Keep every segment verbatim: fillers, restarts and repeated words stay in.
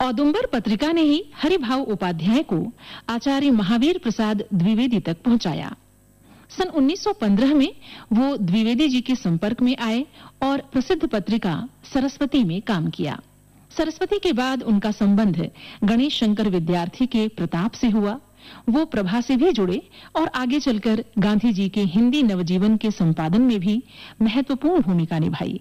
औदुंबर पत्रिका ने ही हरिभाऊ उपाध्याय को आचार्य महावीर प्रसाद द्विवेदी तक पहुंचाया। सन उन्नीस सौ पंद्रह में वो द्विवेदी जी के संपर्क में आए और प्रसिद्ध पत्रिका सरस्वती में काम किया। सरस्वती के बाद उनका संबंध गणेश शंकर विद्यार्थी के प्रताप से हुआ। वो प्रभा से भी जुड़े और आगे चलकर गांधी जी के हिंदी नवजीवन के संपादन में भी महत्वपूर्ण भूमिका निभाई।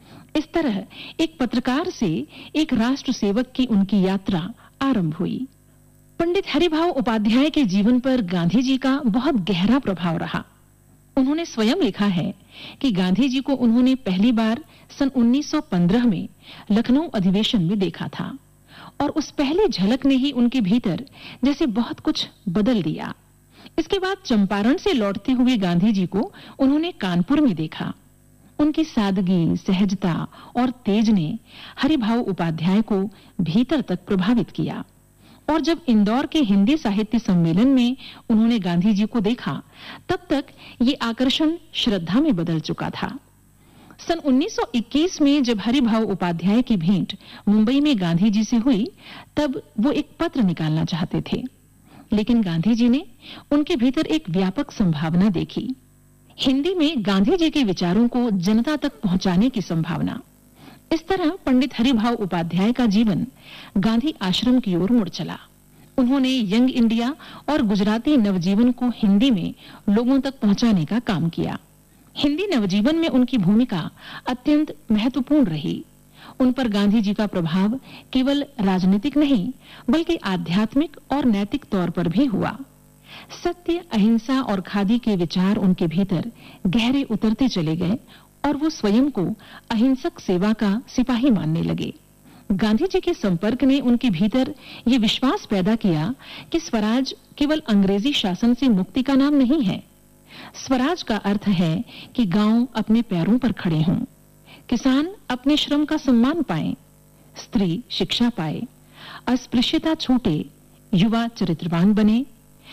इस तरह एक पत्रकार से एक राष्ट्र सेवक की उनकी यात्रा आरंभ हुई। पंडित हरिभाऊ उपाध्याय के जीवन पर गांधी जी का बहुत गहरा प्रभाव रहा। उन्होंने स्वयं लिखा है कि गांधी जी को उन्होंने पहली बार सन उन्नीस सौ पंद्रह में लखनऊ अधिवेशन में देखा था और उस पहली झलक ने ही उनके भीतर जैसे बहुत कुछ बदल दिया। इसके बाद चंपारण से लौटते हुए गांधी जी को उन्होंने कानपुर में देखा। उनकी सादगी, सहजता और तेज ने हरिभाऊ उपाध्याय को भीतर तक प्रभावित किया और जब इंदौर के हिंदी साहित्य सम्मेलन में उन्होंने गांधी जी को देखा, तब तक ये आकर्षण श्रद्धा में बदल चुका था। सन उन्नीस सौ इक्कीस में जब हरिभाऊ उपाध्याय की भेंट मुंबई में गांधी जी से हुई, तब वो एक पत्र निकालना चाहते थे, लेकिन गांधी जी ने उनके भीतर एक व्यापक संभावना देखी। हिंदी में गांधी जी के विचारों को जनता तक पहुंचाने की संभावना। इस तरह पंडित हरिभाऊ उपाध्याय का जीवन गांधी आश्रम की ओर मुड़ चला। उन्होंने यंग इंडिया और गुजराती नवजीवन को हिंदी में लोगों तक पहुंचाने का काम किया। हिंदी नवजीवन में उनकी भूमिका अत्यंत महत्वपूर्ण रही। उन पर गांधी जी का प्रभाव केवल राजनीतिक नहीं, बल्कि आध्यात्मिक और नैतिक तौर पर भी हुआ। सत्य, अहिंसा और खादी के विचार उनके भीतर गहरे उतरते चले गए और वो स्वयं को अहिंसक सेवा का सिपाही मानने लगे। गांधी जी के संपर्क ने उनके भीतर ये विश्वास पैदा किया कि स्वराज केवल अंग्रेजी शासन से मुक्ति का नाम नहीं है। स्वराज का अर्थ है कि गांव अपने पैरों पर खड़े हों, किसान अपने श्रम का सम्मान पाएं, स्त्री शिक्षा पाए, अस्पृश्यता छूटे, युवा चरित्रवान बने,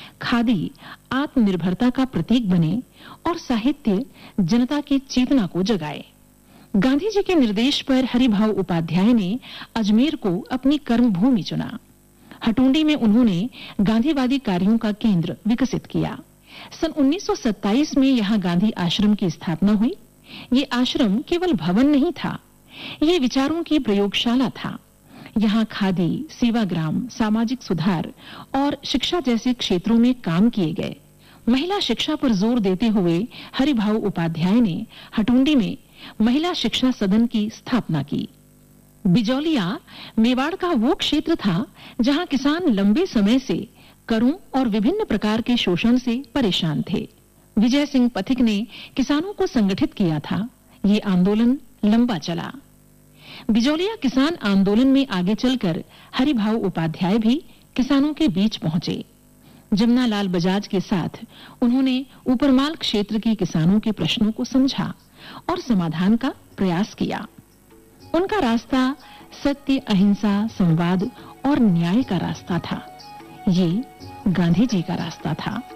खादी आत्मनिर्भरता का प्रतीक बने और साहित्य जनता की चेतना को जगाए। गांधी जी के निर्देश पर हरिभाऊ उपाध्याय ने अजमेर को अपनी कर्मभूमि चुना। हटुंडी में उन्होंने गांधीवादी कार्यों का केंद्र विकसित किया। सन उन्नीस सौ सत्ताईस में यहाँ गांधी आश्रम की स्थापना हुई। ये आश्रम केवल भवन नहीं था, ये विचारों की प्रयोगशाला था। यहाँ खादी, सेवाग्राम, सामाजिक सुधार और शिक्षा जैसे क्षेत्रों में काम किए गए। महिला शिक्षा पर जोर देते हुए हरिभाऊ उपाध्याय ने हटुंडी में महिला शिक्षा सदन की स्थापना की। बिजौलिया मेवाड़ का वो क्षेत्र था जहाँ किसान लंबे समय से करों और विभिन्न प्रकार के शोषण से परेशान थे। विजय सिंह पथिक ने किसानों को संगठित किया था। ये आंदोलन लंबा चला। बिजौलिया किसान आंदोलन में आगे चलकर हरिभाऊ उपाध्याय भी किसानों के बीच पहुंचे। जमनालाल बजाज के साथ उन्होंने ऊपरमाल क्षेत्र के किसानों के प्रश्नों को समझा और समाधान का प्रयास किया। उनका रास्ता सत्य, अहिंसा, संवाद और न्याय का रास्ता था। ये गांधी जी का रास्ता था।